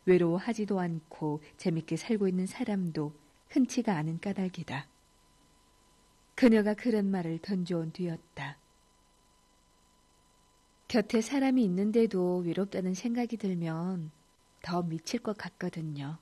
외로워하지도 않고 재밌게 살고 있는 사람도 흔치가 않은 까닭이다. 그녀가 그런 말을 던져온 뒤였다. 곁에 사람이 있는데도 외롭다는 생각이 들면 더 미칠 것 같거든요.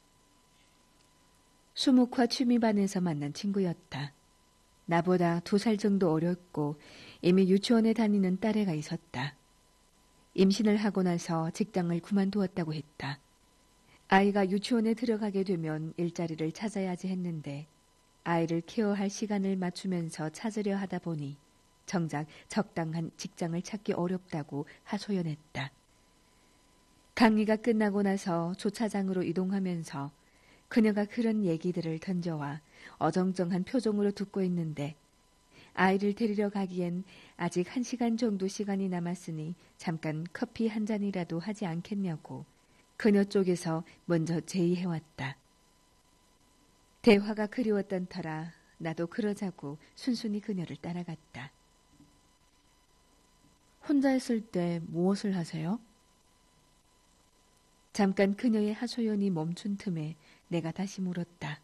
수묵화 취미반에서 만난 친구였다. 나보다 2살 정도 어렸고 이미 유치원에 다니는 딸애가 있었다. 임신을 하고 나서 직장을 그만두었다고 했다. 아이가 유치원에 들어가게 되면 일자리를 찾아야지 했는데 아이를 케어할 시간을 맞추면서 찾으려 하다 보니 정작 적당한 직장을 찾기 어렵다고 하소연했다. 강의가 끝나고 나서 주차장으로 이동하면서 그녀가 그런 얘기들을 던져와 어정쩡한 표정으로 듣고 있는데 아이를 데리러 가기엔 아직 1시간 정도 시간이 남았으니 잠깐 커피 한 잔이라도 하지 않겠냐고 그녀 쪽에서 먼저 제의해왔다. 대화가 그리웠던 터라 나도 그러자고 순순히 그녀를 따라갔다. 혼자 있을 때 무엇을 하세요? 잠깐 그녀의 하소연이 멈춘 틈에 내가 다시 물었다.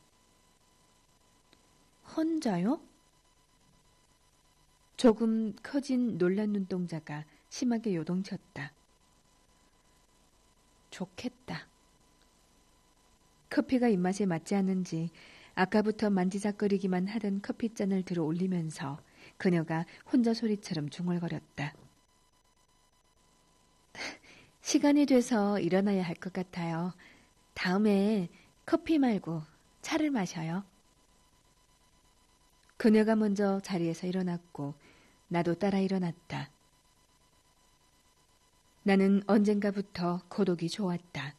혼자요? 조금 커진 놀란 눈동자가 심하게 요동쳤다. 좋겠다. 커피가 입맛에 맞지 않은지 아까부터 만지작거리기만 하던 커피잔을 들어 올리면서 그녀가 혼자 소리처럼 중얼거렸다. 시간이 돼서 일어나야 할 것 같아요. 다음에 커피 말고 차를 마셔요. 그녀가 먼저 자리에서 일어났고 나도 따라 일어났다. 나는 언젠가부터 고독이 좋았다.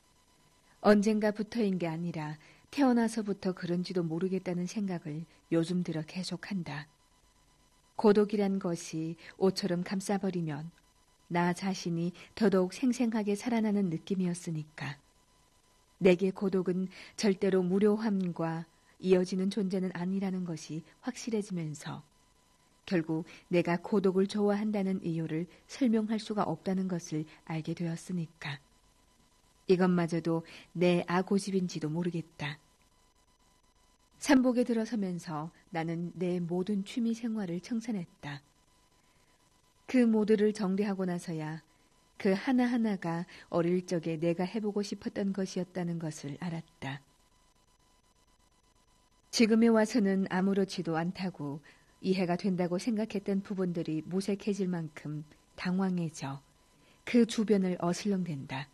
언젠가부터인 게 아니라 태어나서부터 그런지도 모르겠다는 생각을 요즘 들어 계속한다. 고독이란 것이 옷처럼 감싸버리면 나 자신이 더더욱 생생하게 살아나는 느낌이었으니까. 내게 고독은 절대로 무료함과 이어지는 존재는 아니라는 것이 확실해지면서 결국 내가 고독을 좋아한다는 이유를 설명할 수가 없다는 것을 알게 되었으니까. 이것마저도 내 아고집인지도 모르겠다. 산복에 들어서면서 나는 내 모든 취미 생활을 청산했다. 그 모두를 정리하고 나서야 그 하나하나가 어릴 적에 내가 해보고 싶었던 것이었다는 것을 알았다. 지금에 와서는 아무렇지도 않다고 이해가 된다고 생각했던 부분들이 무색해질 만큼 당황해져 그 주변을 어슬렁댄다.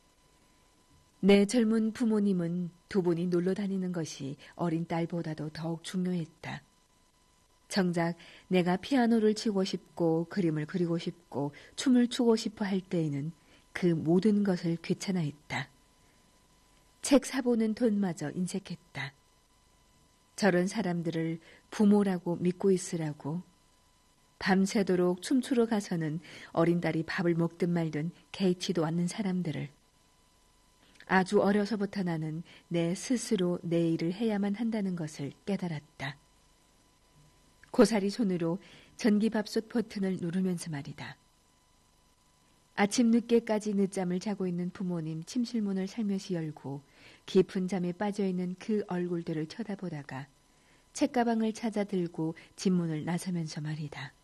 내 젊은 부모님은 2분이 놀러 다니는 것이 어린 딸보다도 더욱 중요했다. 정작 내가 피아노를 치고 싶고 그림을 그리고 싶고 춤을 추고 싶어 할 때에는 그 모든 것을 귀찮아했다. 책 사보는 돈마저 인색했다. 저런 사람들을 부모라고 믿고 있으라고. 밤새도록 춤추러 가서는 어린 딸이 밥을 먹든 말든 개의치도 않는 사람들을. 아주 어려서부터 나는 내 스스로 내 일을 해야만 한다는 것을 깨달았다. 고사리 손으로 전기밥솥 버튼을 누르면서 말이다. 아침 늦게까지 늦잠을 자고 있는 부모님 침실문을 살며시 열고 깊은 잠에 빠져있는 그 얼굴들을 쳐다보다가 책가방을 찾아 들고 집문을 나서면서 말이다.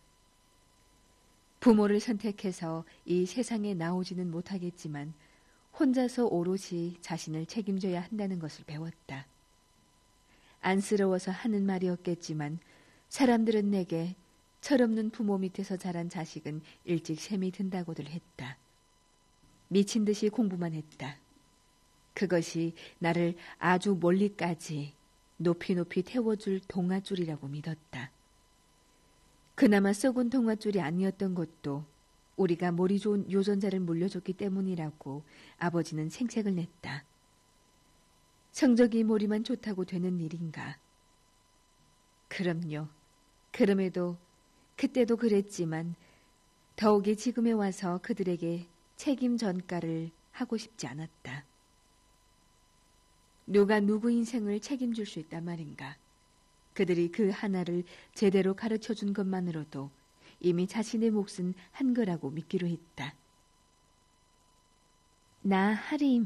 부모를 선택해서 이 세상에 나오지는 못하겠지만 혼자서 오롯이 자신을 책임져야 한다는 것을 배웠다. 안쓰러워서 하는 말이었겠지만 사람들은 내게 철없는 부모 밑에서 자란 자식은 일찍 셈이 든다고들 했다. 미친 듯이 공부만 했다. 그것이 나를 아주 멀리까지 높이 높이 태워줄 동아줄이라고 믿었다. 그나마 썩은 동아줄이 아니었던 것도 우리가 머리 좋은 유전자를 물려줬기 때문이라고 아버지는 생색을 냈다. 성적이 머리만 좋다고 되는 일인가? 그럼요. 그럼에도 그때도 그랬지만 더욱이 지금에 와서 그들에게 책임 전가를 하고 싶지 않았다. 누가 누구 인생을 책임질 수 있단 말인가? 그들이 그 하나를 제대로 가르쳐준 것만으로도 이미 자신의 몫은 한 거라고 믿기로 했다. 나 하림.